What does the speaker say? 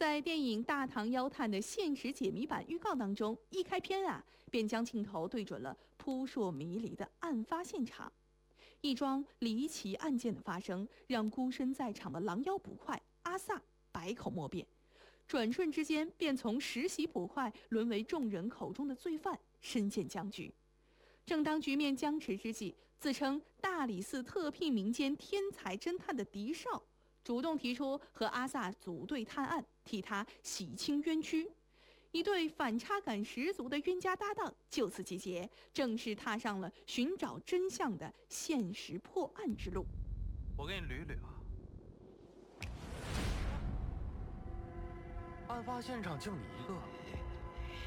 在电影《大唐妖探》的现实解谜版预告当中，一开篇便将镜头对准了扑朔迷离的案发现场。一桩离奇案件的发生，让孤身在场的狼妖捕快阿萨百口莫辩，转瞬之间便从实习捕快沦为众人口中的罪犯，身陷僵局。正当局面僵持之际，自称大理寺特聘民间天才侦探的狄少主动提出和阿萨组队探案，替他洗清冤屈。一对反差感十足的冤家搭档就此集结，正式踏上了寻找真相的现实破案之路。 我给你捋捋案发现场就你一个，